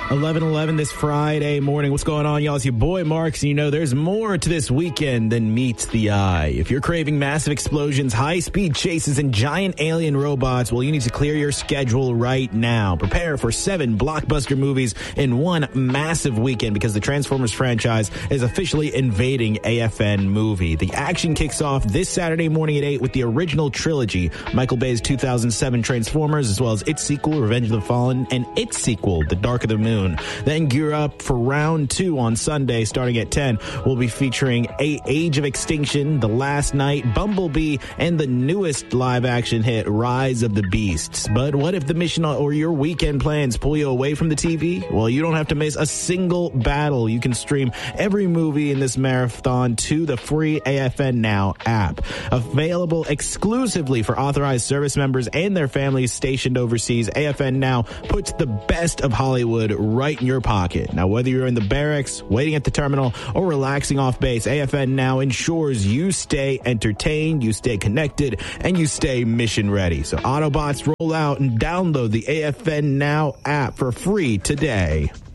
11:11 this Friday morning. What's going on, y'all? It's your boy Marks, and you know there's more to this weekend than meets the eye. If you're craving massive explosions, high-speed chases, and giant alien robots, well, you need to clear your schedule right now. Prepare for 7 blockbuster movies in one massive weekend because the Transformers franchise is officially invading AFN Movie. The action kicks off this Saturday morning at 8 with the original trilogy, Michael Bay's 2007 Transformers, as well as its sequel, Revenge of the Fallen, and its sequel, The Dark of the Moon. Then gear up for round 2 on Sunday, starting at 10. We'll be featuring Age of Extinction, The Last Night, Bumblebee, and the newest live-action hit, Rise of the Beasts. But what if the mission or your weekend plans pull you away from the TV? Well, you don't have to miss a single battle. You can stream every movie in this marathon to the free AFN Now app. Available exclusively for authorized service members and their families stationed overseas, AFN Now puts the best of Hollywood right in your pocket. Now, whether you're in the barracks, waiting at the terminal, or relaxing off base, AFN Now ensures you stay entertained, you stay connected, and you stay mission ready. So Autobots, roll out and download the AFN Now app for free today.